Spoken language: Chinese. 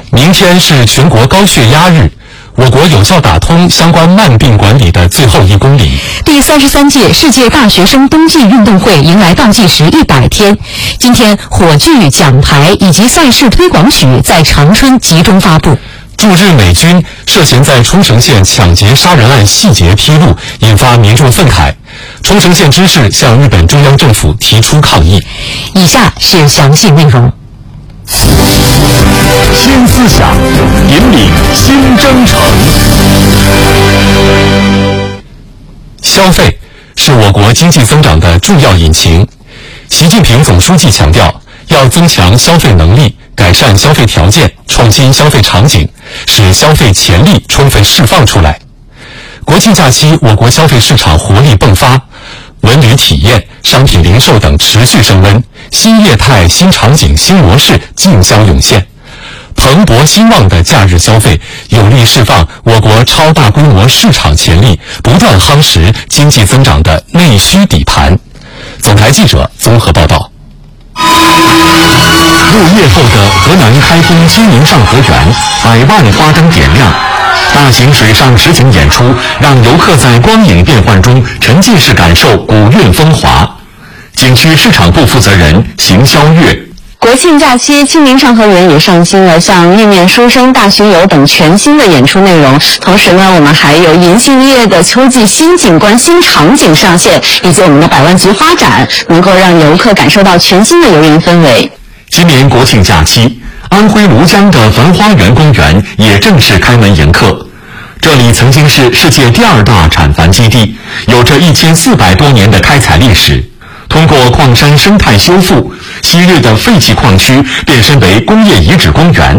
明天是全国高血压日，我国有效打通相关慢病管理的最后1公里。 第33届世界大学生冬季运动会迎来倒计时100天。今天，火炬、奖牌以及赛事推广曲在长春集中发布。 驻日美军涉嫌在冲绳县抢劫杀人案细节披露，引发民众愤慨。冲绳县知事向日本中央政府提出抗议。 以下是详细内容。 新思想，引领新征程。 消费是我国经济增长的重要引擎。习近平总书记强调，要增强消费能力，改善消费条件，创新消费场景，使消费潜力充分释放出来。国庆假期，我国消费市场活力迸发，文旅体验、商品零售等持续升温，新业态、新场景、新模式竞相涌现。蓬勃兴旺的假日消费有力释放我国超大规模市场潜力，不断夯实经济增长的内需底盘。总台记者综合报道。 入夜后的河南开封金陵上河园，100万花灯点亮，大型水上实景演出让游客在光影变幻中沉浸式感受古韵风华。景区市场部负责人邢霄月。 国庆假期，金陵上河园也上新了像月面书生、大巡游等全新的演出内容。同时呢，我们还有银杏叶的秋季新景观、新场景上线，以及我们的百万菊花展，能够让游客感受到全新的游园氛围。 今年国庆假期，安徽庐江的繁花园公园也正式开门迎客。这里曾经是世界第2大产繁基地，有着1400多年的开采历史。通过矿山生态修复，昔日的废弃矿区变身为工业遗址公园，